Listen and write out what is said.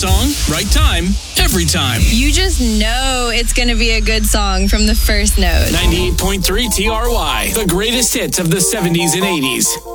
song, right time, every time. You just know it's going to be a good song from the first note. 98.3 TRY, the greatest hits of the 70s and 80s.